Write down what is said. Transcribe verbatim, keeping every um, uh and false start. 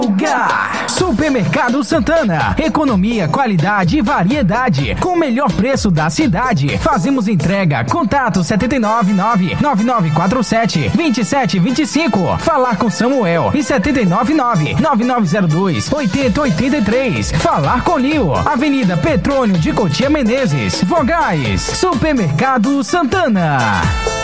Lugar Supermercado Santana. Economia, qualidade e variedade com o melhor preço da cidade. Fazemos entrega. Contato sete nove nove, nove nove quatro sete, dois sete dois cinco. Falar com Samuel e sete nove nove, nove nove zero dois, oito zero oito três. Falar com Lio. Avenida Petrônio de Cotia Menezes, Vogais. Supermercado Santana.